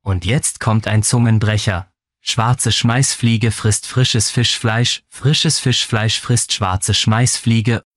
Und jetzt kommt ein Zungenbrecher. Schwarze Schmeißfliege frisst frisches Fischfleisch frisst schwarze Schmeißfliege